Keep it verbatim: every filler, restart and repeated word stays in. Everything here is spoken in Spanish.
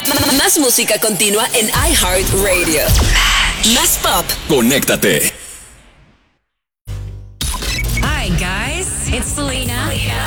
Más música continua en iHeartRadio. Más pop. Conéctate. Hi guys, it's Selena.